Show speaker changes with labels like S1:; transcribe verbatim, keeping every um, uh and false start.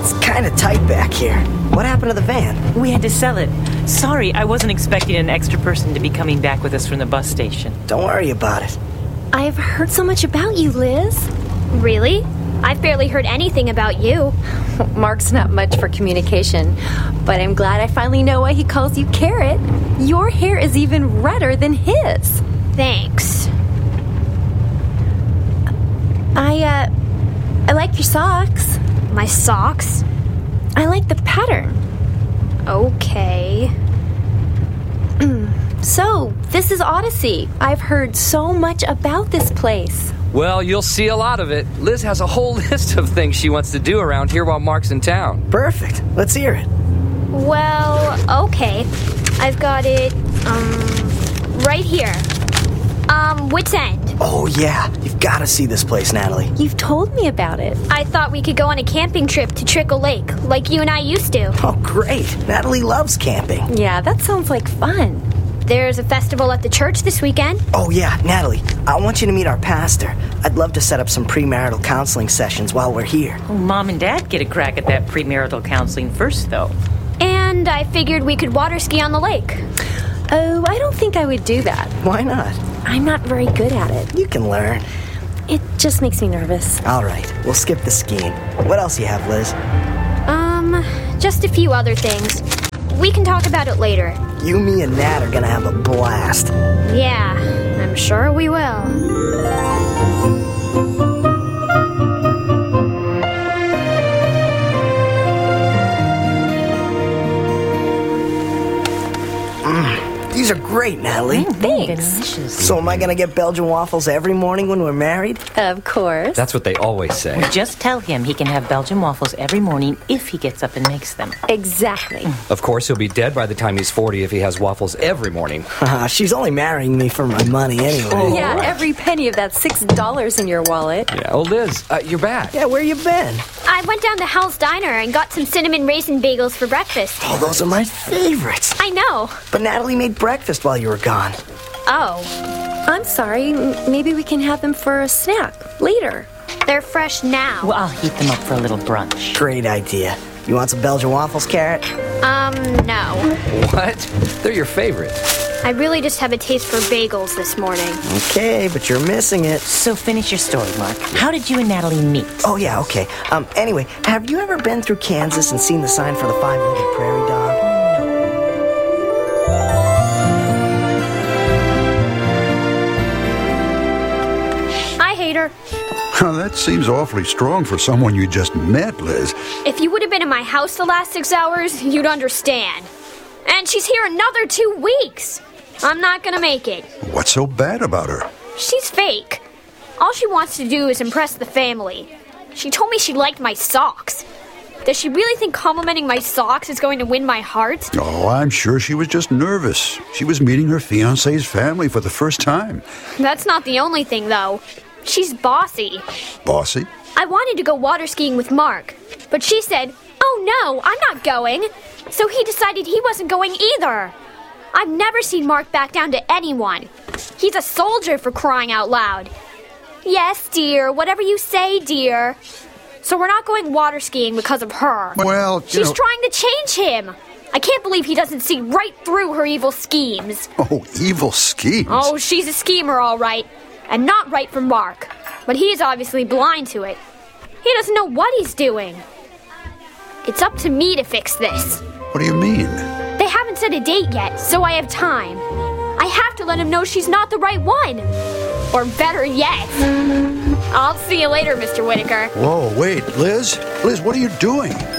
S1: It's kind of tight back here. What happened to the van?
S2: We had to sell it. Sorry, I wasn't expecting an extra person to be coming back with us from the bus station.
S1: Don't worry about it.
S3: I've heard so much about you, Liz.
S4: Really? I've barely heard anything about you.
S3: Mark's not much for communication, but I'm glad I finally know why he calls you Carrot. Your hair is even redder than his.
S4: Thanks.
S3: I, uh, I like your socks.
S4: My socks?
S3: I like the pattern.
S4: Okay.
S3: So, this is Odyssey. I've heard so much about this place.
S5: Well, you'll see a lot of it. Liz has a whole list of things she wants to do around here while Mark's in town.
S1: Perfect. Let's hear it.
S4: Well, okay. I've got it, um, right here. Um, Wits End.
S1: Oh, yeah. You've got to see this place, Natalie.
S3: You've told me about it.
S4: I thought we could go on a camping trip to Trickle Lake, like you and I used to.
S1: Oh, great. Natalie loves camping.
S3: Yeah, that sounds like fun.
S4: There's a festival at the church this weekend.
S1: Oh, yeah, Natalie, I want you to meet our pastor. I'd love to set up some premarital counseling sessions while we're here.
S2: Oh, Mom and Dad get a crack at that premarital counseling first, though.
S4: And I figured we could water ski on the lake.
S3: Oh, I don't think I would do that.
S1: Why not?
S3: I'm not very good at it.
S1: You can learn.
S3: It just makes me nervous.
S1: All right, we'll skip the skiing. What else you have, Liz?
S4: Um, just a few other things. We can talk about it later.
S1: You, me, and Nat are gonna have a blast.
S4: Yeah, I'm sure we will.
S1: These are great, Natalie.
S3: Mm, thanks.
S2: Delicious.
S1: So am I gonna get Belgian waffles every morning when we're married?
S3: Of course.
S5: That's what they always say.
S2: Just tell him he can have Belgian waffles every morning if he gets up and makes them.
S3: Exactly.
S5: Of course, he'll be dead by the time he's forty if he has waffles every morning.
S1: Uh, she's only marrying me for my money anyway.
S3: Yeah, every penny of that six dollars in your wallet.
S5: Yeah. Oh, Liz, uh, you're back.
S1: Yeah, where you been?
S4: I went down to Hal's Diner and got some cinnamon raisin bagels for breakfast.
S1: Oh, those are my favorites.
S4: I know.
S1: But Natalie made breakfast while you were gone.
S4: Oh,
S3: I'm sorry. M- Maybe we can have them for a snack later.
S4: they're fresh now.
S2: Well, I'll heat them up for a little brunch.
S1: Great idea. You want some Belgian waffles, Carrot?
S4: Um, no.
S5: What? They're your favorite.
S4: I really just have a taste for bagels this morning.
S1: Okay, but you're missing it.
S2: So finish your story, Mark. How did you and Natalie meet?
S1: Oh, yeah, okay. Um, anyway, have you ever been through Kansas and seen the sign for the five-legged prairie dog?
S4: I hate her.
S6: Well, that seems awfully strong for someone you just met, Liz.
S4: If you would have been in my house the last six hours, you'd understand. And she's here another two weeks. I'm not gonna make it.
S6: What's so bad about her?
S4: She's fake. All she wants to do is impress the family. She told me she liked my socks. Does she really think complimenting my socks is going to win my heart?
S6: Oh, I'm sure she was just nervous. She was meeting her fiancé's family for the first time.
S4: That's not the only thing, though. She's bossy.
S6: Bossy?
S4: I wanted to go water skiing with Mark, but she said, "Oh no, I'm not going." So he decided he wasn't going either. I've never seen Mark back down to anyone. He's a soldier, for crying out loud. Yes, dear, whatever you say, dear. So we're not going water skiing because of her.
S6: Well, you
S4: She's
S6: know...
S4: trying to change him. I can't believe he doesn't see right through her evil schemes.
S6: Oh, evil schemes.
S4: Oh, she's a schemer, all right. And not right for Mark. But he's obviously blind to it. He doesn't know what he's doing. It's up to me to fix this.
S6: What do you mean?
S4: They haven't set a date yet, so I have time. I have to let him know she's not the right one. Or better yet, I'll see you later, Mister Whitaker.
S6: Whoa, wait, Liz? Liz, what are you doing?